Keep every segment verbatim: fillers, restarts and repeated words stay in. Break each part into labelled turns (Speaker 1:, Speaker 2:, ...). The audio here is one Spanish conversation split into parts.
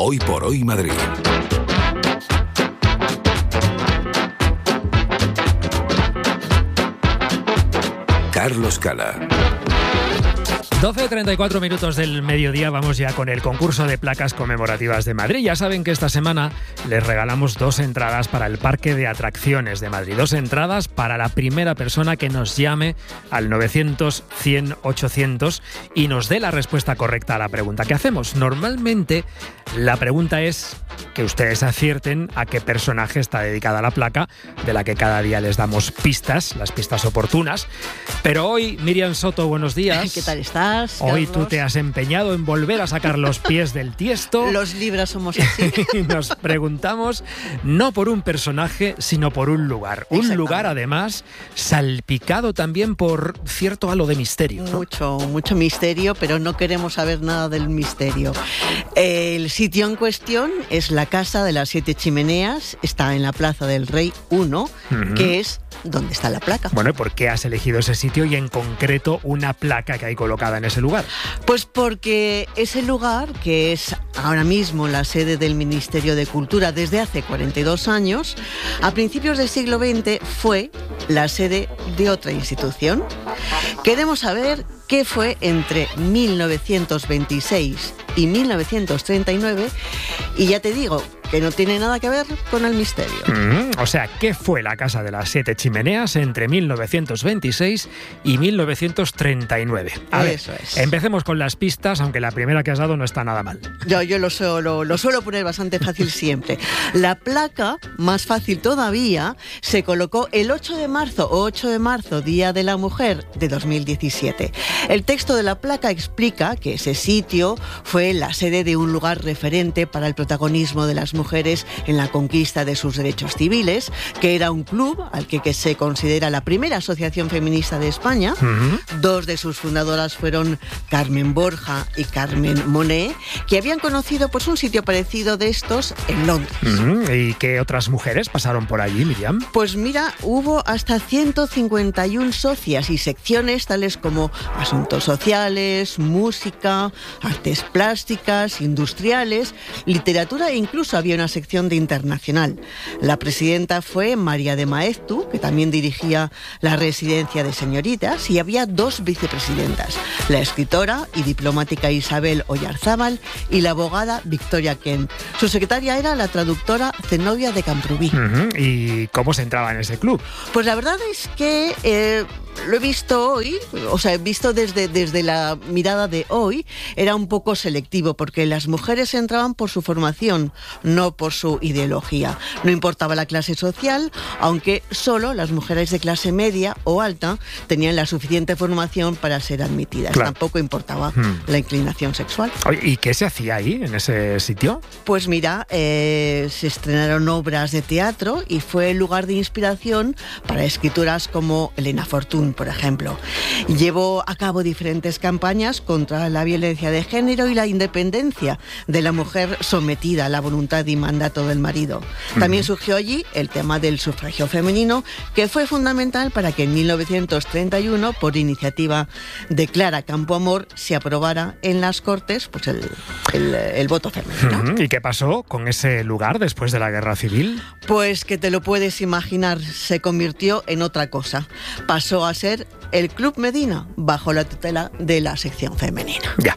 Speaker 1: Hoy por Hoy Madrid. Carlos Cala.
Speaker 2: doce treinta y cuatro minutos del mediodía, vamos ya con el concurso de placas conmemorativas de Madrid. Ya saben que esta semana les regalamos dos entradas para el Parque de Atracciones de Madrid. Dos entradas para la primera persona que nos llame al novecientos, cien, ochocientos y nos dé la respuesta correcta a la pregunta que hacemos. Normalmente la pregunta es que ustedes acierten a qué personaje está dedicada la placa, de la que cada día les damos pistas, las pistas oportunas. Pero hoy, Miriam Soto, buenos días.
Speaker 3: ¿Qué tal estás?
Speaker 2: Hoy
Speaker 3: Carlos.
Speaker 2: tú te has empeñado en volver a sacar los pies del tiesto.
Speaker 3: Los libras somos así.
Speaker 2: Y nos preguntamos no por un personaje, sino por un lugar. Un lugar, además, salpicado también por cierto halo de misterio, ¿no?
Speaker 3: Mucho, mucho misterio, pero no queremos saber nada del misterio. El sitio en cuestión es la Casa de las Siete Chimeneas. Está en la Plaza del Rey uno, uh-huh. que es donde está la placa.
Speaker 2: Bueno, ¿y por qué has elegido ese sitio y en concreto una placa que hay colocada en ese lugar?
Speaker 3: Pues porque ese lugar, que es ahora mismo la sede del Ministerio de Cultura desde hace cuarenta y dos años, a principios del siglo veinte fue la sede de otra institución. Queremos saber qué fue entre mil novecientos veintiséis y mil novecientos treinta y nueve, y ya te digo que no tiene nada que ver con el misterio.
Speaker 2: Mm, o sea, ¿qué fue la Casa de las Siete Chimeneas entre mil novecientos veintiséis y mil novecientos treinta y nueve? A ver,
Speaker 3: Eso es.
Speaker 2: Empecemos con las pistas, aunque la primera que has dado no está nada mal.
Speaker 3: Yo, yo lo, suelo, lo suelo poner bastante fácil siempre. La placa, más fácil todavía, se colocó el ocho de marzo, o ocho de marzo, Día de la Mujer de dos mil diecisiete. El texto de la placa explica que ese sitio fue la sede de un lugar referente para el protagonismo de las mujeres en la conquista de sus derechos civiles, que era un club al que, que se considera la primera asociación feminista de España. Uh-huh. Dos de sus fundadoras fueron Carmen Borja y Carmen Monet, que habían conocido pues un sitio parecido de estos en Londres.
Speaker 2: Uh-huh. ¿Y qué otras mujeres pasaron por allí, Miriam?
Speaker 3: Pues mira, hubo hasta ciento cincuenta y una socias y secciones tales como asuntos sociales, música, artes plásticas, industriales, literatura e incluso había una sección de internacional. La presidenta fue María de Maeztu, que también dirigía la residencia de señoritas, y había dos vicepresidentas, la escritora y diplomática Isabel Oyarzábal y la abogada Victoria Kent. Su secretaria era la traductora Zenobia de Camprubí.
Speaker 2: Uh-huh. ¿Y cómo se entraba en ese club?
Speaker 3: Pues la verdad es que eh, lo he visto hoy, o sea, he visto desde, desde la mirada de hoy, era un poco selectivo, porque las mujeres entraban por su formación, no por su ideología. No importaba la clase social, aunque solo las mujeres de clase media o alta tenían la suficiente formación para ser admitidas. Claro. Tampoco importaba hmm. la inclinación sexual.
Speaker 2: ¿Y qué se hacía ahí, en ese sitio?
Speaker 3: Pues mira, eh, se estrenaron obras de teatro y fue el lugar de inspiración para escritoras como Elena Fortún, por ejemplo. Llevó a cabo diferentes campañas contra la violencia de género y la independencia de la mujer sometida a la voluntad y mandato del marido. También uh-huh. surgió allí el tema del sufragio femenino, que fue fundamental para que en mil novecientos treinta y uno, por iniciativa de Clara Campoamor, se aprobara en las Cortes pues el, el, el voto femenino.
Speaker 2: Uh-huh. ¿Y qué pasó con ese lugar después de la Guerra Civil?
Speaker 3: Pues que te lo puedes imaginar, se convirtió en otra cosa. Pasó a ser el Club Medina, bajo la tutela de la sección femenina.
Speaker 2: Ya.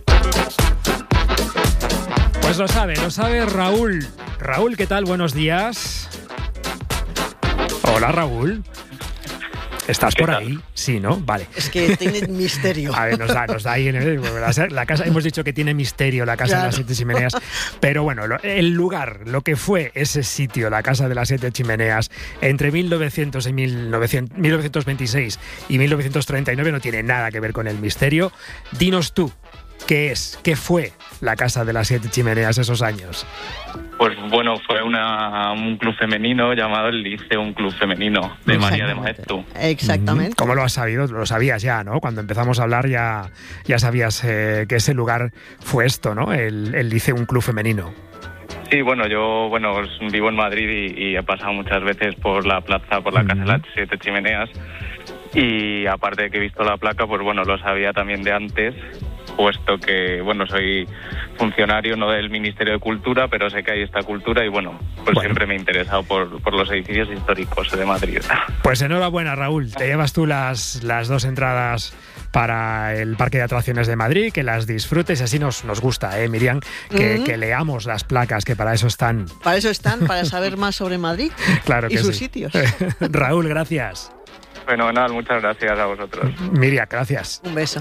Speaker 2: Pues lo sabe, lo sabe Raúl. Raúl, ¿qué tal? Buenos días. Hola, Raúl. ¿Estás por
Speaker 4: tal?
Speaker 2: ahí? Sí, ¿no? Vale.
Speaker 3: Es que tiene misterio.
Speaker 2: A ver, nos da, nos da ahí en el, la, la casa. Hemos dicho que tiene misterio la Casa claro. de las Siete Chimeneas. Pero bueno, lo, el lugar, lo que fue ese sitio, la Casa de las Siete Chimeneas, entre mil novecientos y mil novecientos, mil novecientos veintiséis y mil novecientos treinta y nueve no tiene nada que ver con el misterio. Dinos tú, ¿qué es? ¿Qué fue la Casa de las Siete Chimeneas esos años?
Speaker 4: Pues bueno, fue una, un club femenino llamado el Liceo, un club femenino de María de Maeztu.
Speaker 3: Exactamente.
Speaker 2: ¿Cómo lo has sabido? Lo sabías ya, ¿no? Cuando empezamos a hablar ya, ya sabías eh, que ese lugar fue esto, ¿no? El, el Liceo, un club femenino.
Speaker 4: Sí, bueno, yo bueno vivo en Madrid y, y he pasado muchas veces por la plaza, por la uh-huh. Casa de las Siete Chimeneas. Y aparte de que he visto la placa, pues bueno, lo sabía también de antes. puesto que, bueno, soy funcionario no del Ministerio de Cultura, pero sé que hay esta cultura y, bueno, pues bueno. siempre me he interesado por, por los edificios históricos de Madrid.
Speaker 2: Pues enhorabuena, Raúl. Te llevas tú las, las dos entradas para el Parque de Atracciones de Madrid, que las disfrutes, y así nos, nos gusta, ¿eh, Miriam? Que, mm-hmm. que leamos las placas, que para eso están.
Speaker 3: Para eso están, para saber más sobre Madrid
Speaker 2: claro que
Speaker 3: y sus
Speaker 2: sí.
Speaker 3: sitios.
Speaker 2: Raúl, gracias.
Speaker 4: Fenomenal, muchas gracias a vosotros.
Speaker 2: Miriam, gracias.
Speaker 3: Un beso.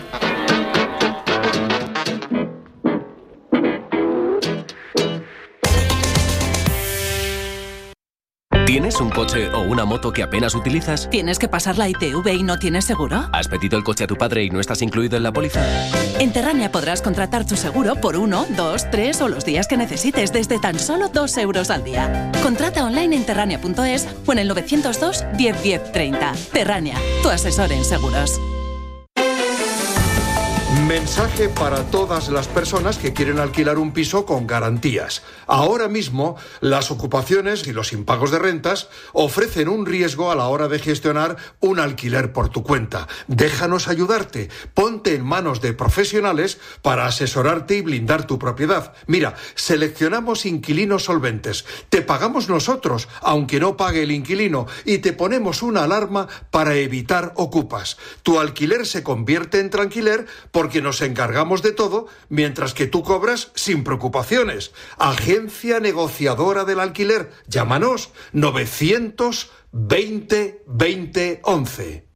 Speaker 1: ¿Tienes un coche o una moto que apenas utilizas?
Speaker 5: ¿Tienes que pasar la I T V y no tienes seguro?
Speaker 1: ¿Has pedido el coche a tu padre y no estás incluido en la póliza?
Speaker 5: En Terrania podrás contratar tu seguro por uno, dos, tres o los días que necesites desde tan solo dos euros al día. Contrata online en terrania punto es o en el novecientos dos, diez, diez, treinta. Terrania, tu asesor en seguros.
Speaker 6: Mensaje para todas las personas que quieren alquilar un piso con garantías. Ahora mismo, las ocupaciones y los impagos de rentas ofrecen un riesgo a la hora de gestionar un alquiler por tu cuenta. Déjanos ayudarte. Ponte en manos de profesionales para asesorarte y blindar tu propiedad. Mira, seleccionamos inquilinos solventes. Te pagamos nosotros, aunque no pague el inquilino, y te ponemos una alarma para evitar ocupas. Tu alquiler se convierte en tranquiler porque nos encargamos de todo, mientras que tú cobras sin preocupaciones. Agencia negociadora del alquiler. Llámanos novecientos veinte veinte once.